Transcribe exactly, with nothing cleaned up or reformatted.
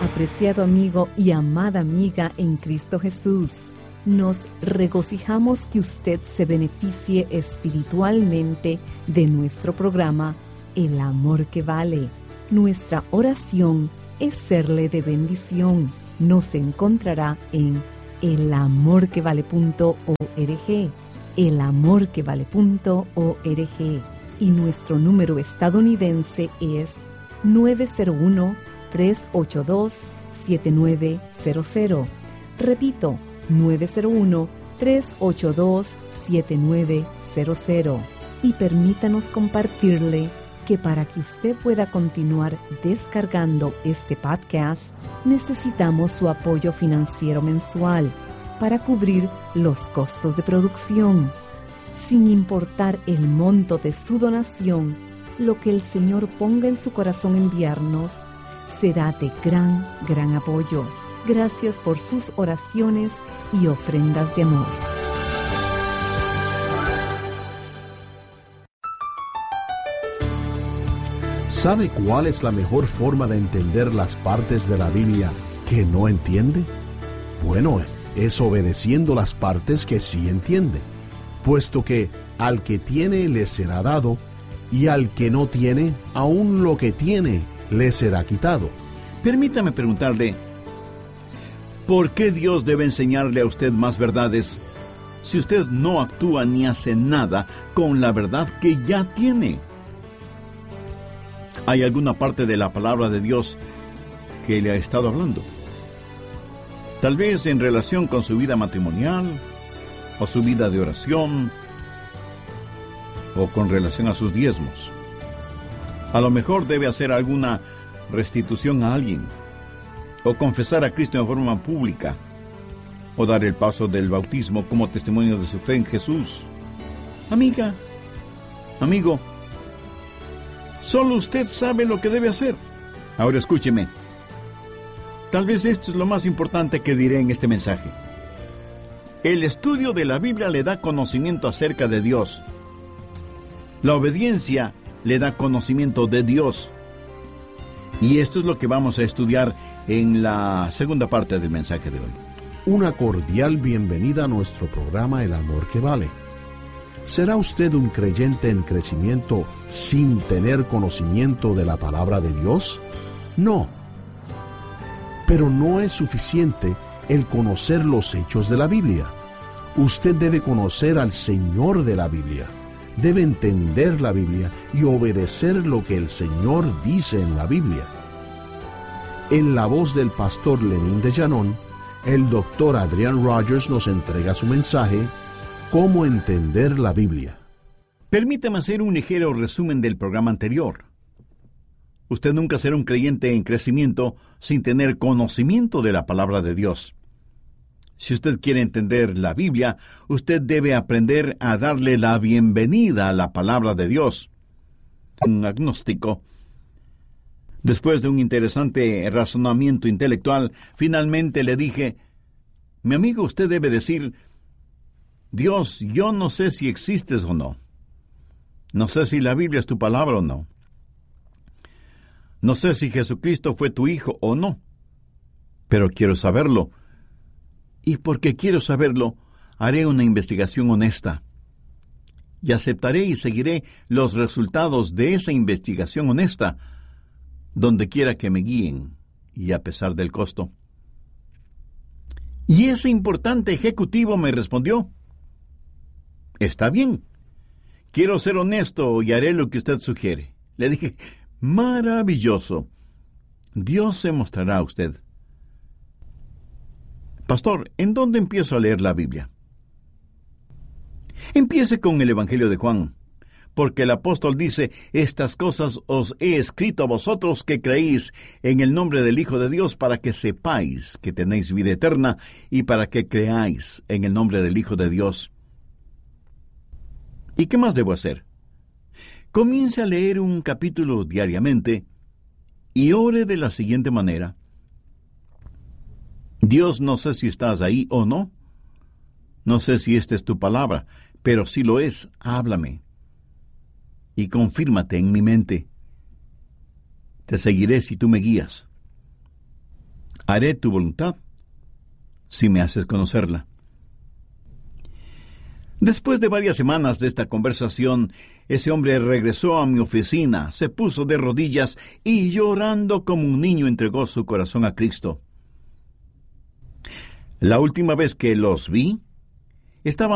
Apreciado amigo y amada amiga en Cristo Jesús, nos regocijamos que usted se beneficie espiritualmente de nuestro programa El Amor que Vale. Nuestra oración es serle de bendición. Nos encontrará en el amor que vale punto org, el amor que vale punto org, y nuestro número estadounidense es nueve cero uno, tres ocho dos, siete nueve cero cero. Repito, nueve cero uno, tres ocho dos, siete nueve cero cero. Y permítanos compartirle que para que usted pueda continuar descargando este podcast, necesitamos su apoyo financiero mensual para cubrir los costos de producción. Sin importar el monto de su donación, lo que el Señor ponga en su corazón enviarnos será de gran, gran apoyo. Gracias por sus oraciones y ofrendas de amor. ¿Sabe cuál es la mejor forma de entender las partes de la Biblia que no entiende? Bueno, es obedeciendo las partes que sí entiende, puesto que al que tiene le será dado, y al que no tiene, aún lo que tiene le será quitado. Permítame preguntarle, ¿por qué Dios debe enseñarle a usted más verdades si usted no actúa ni hace nada con la verdad que ya tiene? ¿Hay alguna parte de la palabra de Dios que le ha estado hablando? Tal vez en relación con su vida matrimonial, o su vida de oración, o con relación a sus diezmos. A lo mejor debe hacer alguna restitución a alguien, o confesar a Cristo en forma pública, o dar el paso del bautismo como testimonio de su fe en Jesús. Amiga, amigo, solo usted sabe lo que debe hacer. Ahora escúcheme. Tal vez esto es lo más importante que diré en este mensaje. El estudio de la Biblia le da conocimiento acerca de Dios. La obediencia le da conocimiento de Dios. Y esto es lo que vamos a estudiar en la segunda parte del mensaje de hoy. Una cordial bienvenida a nuestro programa El Amor que Vale. ¿Será usted un creyente en crecimiento sin tener conocimiento de la palabra de Dios? No. Pero no es suficiente el conocer los hechos de la Biblia. Usted debe conocer al Señor de la Biblia. Debe entender la Biblia y obedecer lo que el Señor dice en la Biblia. En la voz del pastor Lenín de Llanón, el doctor Adrian Rogers nos entrega su mensaje, ¿Cómo entender la Biblia? Permítame hacer un ligero resumen del programa anterior. Usted nunca será un creyente en crecimiento sin tener conocimiento de la palabra de Dios. Si usted quiere entender la Biblia, usted debe aprender a darle la bienvenida a la palabra de Dios. Un agnóstico. Después de un interesante razonamiento intelectual, finalmente le dije, mi amigo, usted debe decir, Dios, yo no sé si existes o no. No sé si la Biblia es tu palabra o no. No sé si Jesucristo fue tu hijo o no. Pero quiero saberlo. Y porque quiero saberlo, haré una investigación honesta. Y aceptaré y seguiré los resultados de esa investigación honesta, donde quiera que me guíen, y a pesar del costo. Y ese importante ejecutivo me respondió, está bien, quiero ser honesto y haré lo que usted sugiere. Le dije, maravilloso, Dios se mostrará a usted. Pastor, ¿en dónde empiezo a leer la Biblia? Empiece con el Evangelio de Juan, porque el apóstol dice, estas cosas os he escrito a vosotros que creéis en el nombre del Hijo de Dios, para que sepáis que tenéis vida eterna, y para que creáis en el nombre del Hijo de Dios. ¿Y qué más debo hacer? Comience a leer un capítulo diariamente y ore de la siguiente manera. Dios, no sé si estás ahí o no. No sé si esta es tu palabra, pero si lo es, háblame. Y confírmate en mi mente. Te seguiré si tú me guías. Haré tu voluntad si me haces conocerla. Después de varias semanas de esta conversación, ese hombre regresó a mi oficina, se puso de rodillas y llorando como un niño entregó su corazón a Cristo. La última vez que los vi, estaban